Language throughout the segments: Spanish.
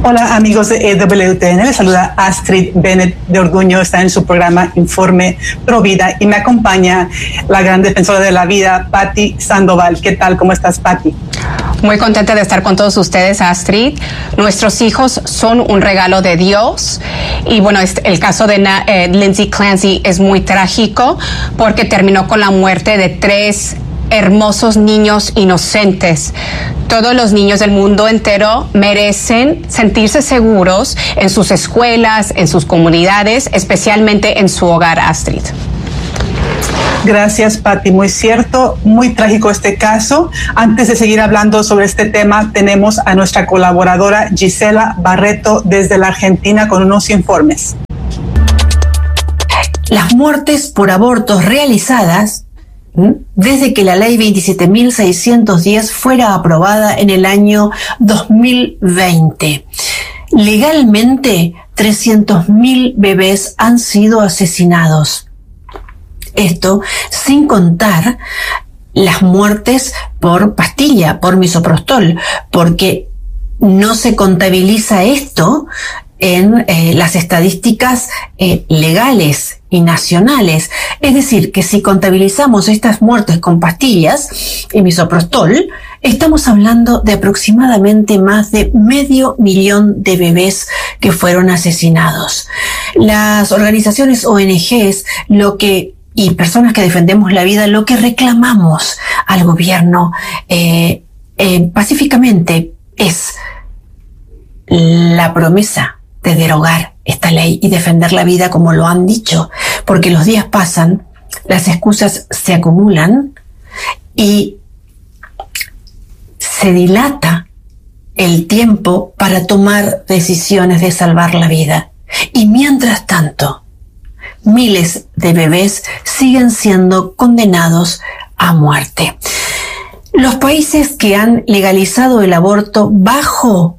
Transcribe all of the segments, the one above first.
Hola amigos de EWTN, les saluda Astrid Bennett de Orduño, está en su programa Informe Pro Vida y me acompaña la gran defensora de la vida, Patti Sandoval. ¿Qué tal? ¿Cómo estás, Patti? Muy contenta de estar con todos ustedes, Astrid. Nuestros hijos son un regalo de Dios y bueno, el caso de Lindsay Clancy es muy trágico porque terminó con la muerte de 3 hermosos niños inocentes. Todos los niños del mundo entero merecen sentirse seguros en sus escuelas, en sus comunidades, especialmente en su hogar, Astrid. Gracias, Patti. Muy cierto, muy trágico este caso. Antes de seguir hablando sobre este tema, tenemos a nuestra colaboradora Gisela Barreto desde la Argentina con unos informes. Las muertes por abortos realizadas desde que la ley 27.610 fuera aprobada en el año 2020. Legalmente, 300.000 bebés han sido asesinados. Esto sin contar las muertes por pastilla, por misoprostol, porque no se contabiliza esto en las estadísticas legales y nacionales. Es decir, que si contabilizamos estas muertes con pastillas y misoprostol, estamos hablando de aproximadamente más de 500.000 de bebés que fueron asesinados. Las organizaciones ONGs y personas que defendemos la vida, lo que reclamamos al gobierno pacíficamente es la promesa de derogar esta ley y defender la vida como lo han dicho, porque los días pasan, las excusas se acumulan y se dilata el tiempo para tomar decisiones de salvar la vida. Y mientras tanto, miles de bebés siguen siendo condenados a muerte. Los países que han legalizado el aborto bajo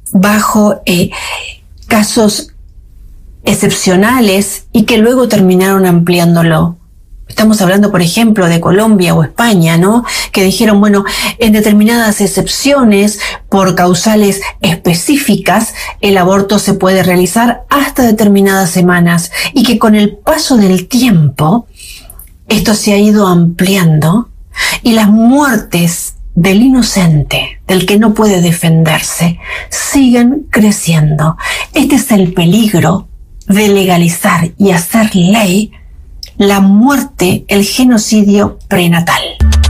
casos excepcionales y que luego terminaron ampliándolo. Estamos hablando, por ejemplo, de Colombia o España, ¿no? Que dijeron, bueno, en determinadas excepciones, por causales específicas, el aborto se puede realizar hasta determinadas semanas y que con el paso del tiempo, esto se ha ido ampliando y las muertes del inocente, del que no puede defenderse, siguen creciendo. Este es el peligro de legalizar y hacer ley la muerte, el genocidio prenatal.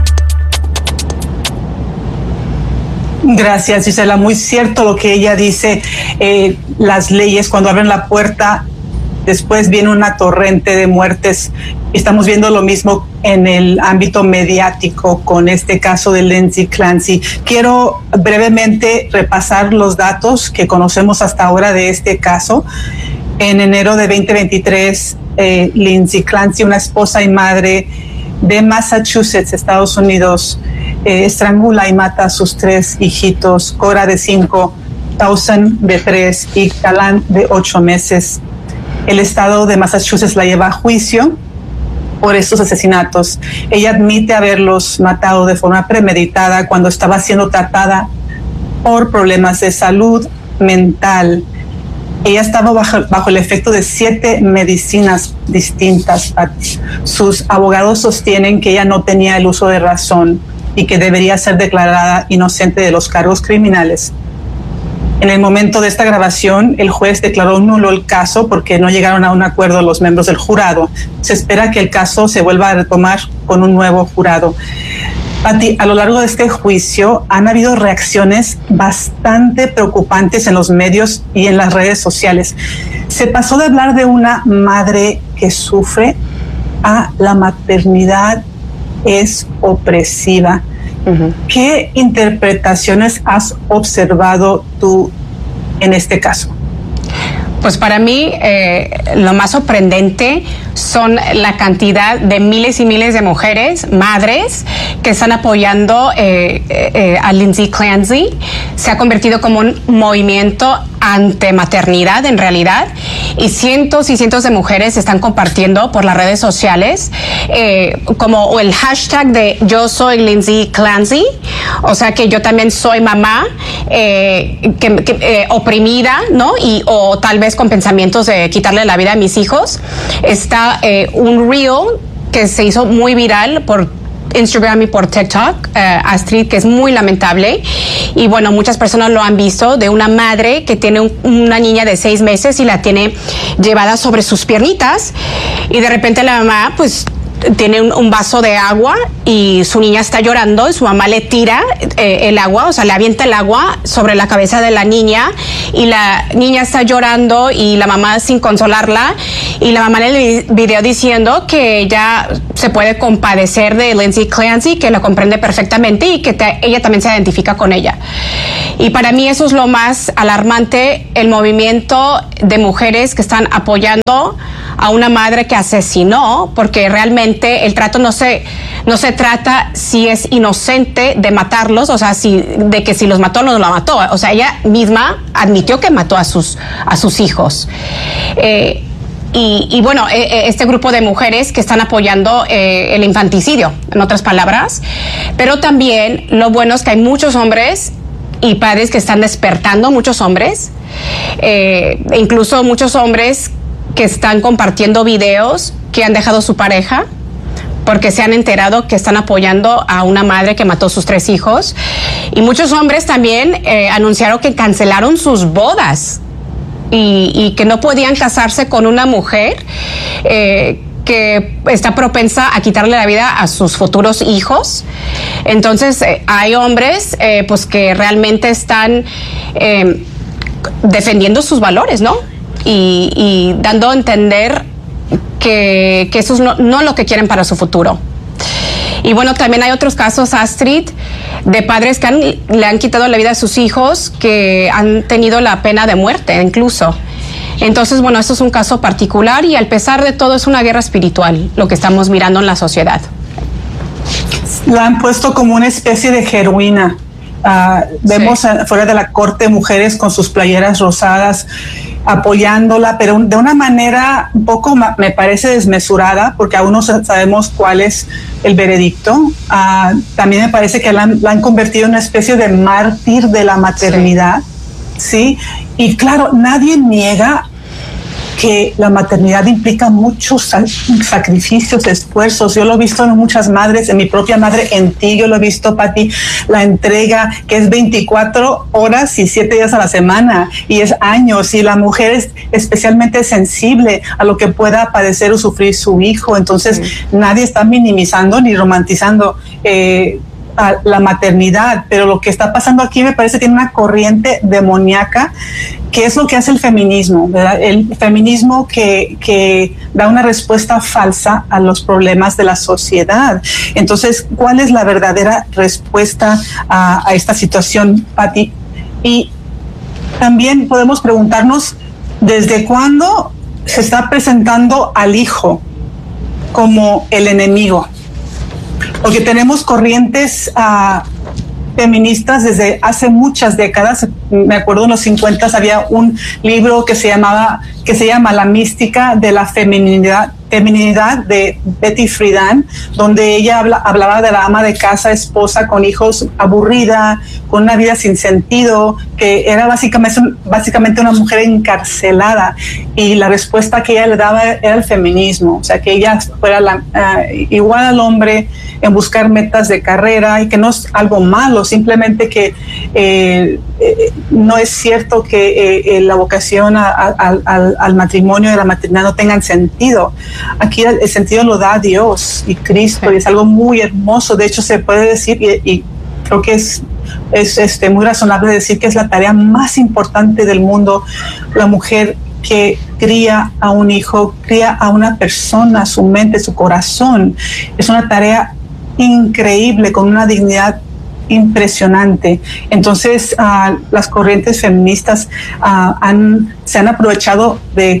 Gracias, Gisela. Muy cierto lo que ella dice. Las leyes, cuando abren la puerta, después viene una torrente de muertes. Estamos viendo lo mismo en el ámbito mediático con este caso de Lindsay Clancy. Quiero brevemente repasar los datos que conocemos hasta ahora de este caso. En enero de 2023, Lindsay Clancy, una esposa y madre de Massachusetts, Estados Unidos, estrangula y mata a sus 3 hijitos, Cora de 5, Dawson de 3 y Callan de 8 meses. El estado de Massachusetts la lleva a juicio por estos asesinatos. Ella admite haberlos matado de forma premeditada cuando estaba siendo tratada por problemas de salud mental. Ella estaba bajo el efecto de 7 medicinas distintas. Sus abogados sostienen que ella no tenía el uso de razón y que debería ser declarada inocente de los cargos criminales. En el momento de esta grabación, el juez declaró nulo el caso porque no llegaron a un acuerdo los miembros del jurado. Se espera que el caso se vuelva a retomar con un nuevo jurado. Patti, a lo largo de este juicio han habido reacciones bastante preocupantes en los medios y en las redes sociales. Se pasó de hablar de una madre que sufre a la maternidad es opresiva. Uh-huh. ¿Qué interpretaciones has observado tú en este caso? Pues para mí lo más sorprendente son la cantidad de miles y miles de mujeres, madres, que están apoyando a Lindsay Clancy. Se ha convertido como un movimiento ante maternidad en realidad, y cientos de mujeres están compartiendo por las redes sociales como el hashtag de yo soy Lindsay Clancy, o sea que yo también soy mamá oprimida, ¿no? O tal vez con pensamientos de quitarle la vida a mis hijos. Está un reel que se hizo muy viral por Instagram y por TikTok, Astrid, que es muy lamentable, y bueno, muchas personas lo han visto, de una madre que tiene una niña de 6 meses y la tiene llevada sobre sus piernitas, y de repente la mamá pues tiene un vaso de agua y su niña está llorando y su mamá le tira el agua, o sea, le avienta el agua sobre la cabeza de la niña, y la niña está llorando y la mamá sin consolarla, y la mamá en el video diciendo que ella se puede compadecer de Lindsay Clancy, que la comprende perfectamente y que ella también se identifica con ella. Y para mí eso es lo más alarmante, el movimiento de mujeres que están apoyando a una madre que asesinó, porque realmente el trato no se trata si es inocente de matarlos, o sea, de que si los mató o no los mató, o sea, ella misma admitió que mató a sus hijos. Y bueno, este grupo de mujeres que están apoyando el infanticidio, en otras palabras, pero también lo bueno es que hay muchos hombres y padres que están despertando, muchos hombres, incluso muchos hombres que están compartiendo videos que han dejado su pareja porque se han enterado que están apoyando a una madre que mató a sus 3 hijos, y muchos hombres también anunciaron que cancelaron sus bodas y que no podían casarse con una mujer que está propensa a quitarle la vida a sus futuros hijos. Entonces hay hombres pues que realmente están defendiendo sus valores, ¿no? Y dando a entender que eso es no lo que quieren para su futuro. Y bueno, también hay otros casos, Astrid, de padres que le han quitado la vida a sus hijos, que han tenido la pena de muerte incluso. Entonces, bueno, esto es un caso particular, y al pesar de todo es una guerra espiritual lo que estamos mirando en la sociedad. La han puesto como una especie de heroína. Vemos fuera de la corte mujeres con sus playeras rosadas apoyándola, pero de una manera un poco, me parece, desmesurada, porque aún no sabemos cuál es el veredicto. También me parece que la han convertido en una especie de mártir de la maternidad, ¿sí? Y claro, nadie niega que la maternidad implica muchos sacrificios, esfuerzos. Yo lo he visto en muchas madres, en mi propia madre, en ti, yo lo he visto, Pati, la entrega que es 24 horas y 7 días a la semana, y es años, y la mujer es especialmente sensible a lo que pueda padecer o sufrir su hijo. Entonces, nadie está minimizando ni romantizando a la maternidad, pero lo que está pasando aquí me parece que tiene una corriente demoníaca, que es lo que hace el feminismo, ¿verdad? El feminismo que da una respuesta falsa a los problemas de la sociedad. Entonces, ¿cuál es la verdadera respuesta a esta situación, Pati? Y también podemos preguntarnos, ¿desde cuándo se está presentando al hijo como el enemigo? Porque tenemos corrientes feministas desde hace muchas décadas. Me acuerdo en los 50 había un libro que se llama La mística de la feminidad de Betty Friedan, donde ella hablaba de la ama de casa, esposa con hijos, aburrida, con una vida sin sentido, que era básicamente una mujer encarcelada, y la respuesta que ella le daba era el feminismo, o sea, que ella fuera igual al hombre en buscar metas de carrera, y que no es algo malo, simplemente que no es cierto que la vocación al matrimonio y a la maternidad no tengan sentido. Aquí el sentido lo da Dios y Cristo, y es algo muy hermoso. De hecho, se puede decir, y creo que es muy razonable decir, que es la tarea más importante del mundo. La mujer que cría a un hijo, cría a una persona, su mente, su corazón. Es una tarea increíble, con una dignidad impresionante. Entonces, las corrientes feministas se han aprovechado de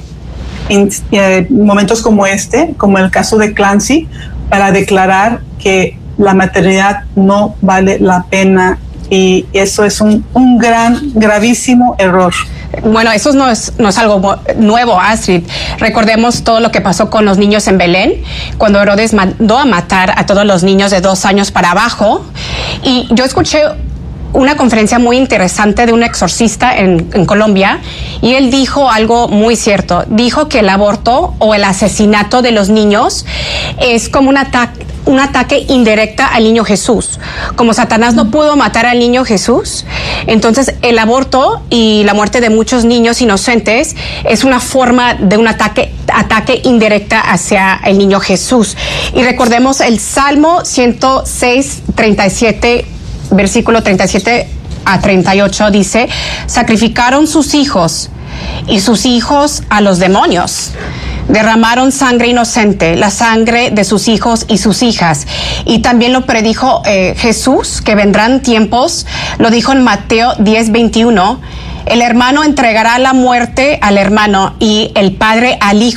momentos como como el caso de Clancy, para declarar que la maternidad no vale la pena, y eso es un gravísimo error. Bueno, eso no es algo nuevo, Astrid. Recordemos todo lo que pasó con los niños en Belén, cuando Herodes mandó a matar a todos los niños de 2 años para abajo. Y yo escuché una conferencia muy interesante de un exorcista en Colombia, y él dijo algo muy cierto. Dijo que el aborto o el asesinato de los niños es como un ataque indirecta al niño Jesús. Como Satanás no pudo matar al niño Jesús, entonces el aborto y la muerte de muchos niños inocentes es una forma de un ataque indirecta hacia el niño Jesús. Y recordemos el Salmo 106, 37, versículo 37 a 38 dice: sacrificaron sus hijos y sus hijos a los demonios. Derramaron sangre inocente, la sangre de sus hijos y sus hijas. Y también lo predijo Jesús, que vendrán tiempos, lo dijo en Mateo 10:21, el hermano entregará la muerte al hermano y el padre al hijo.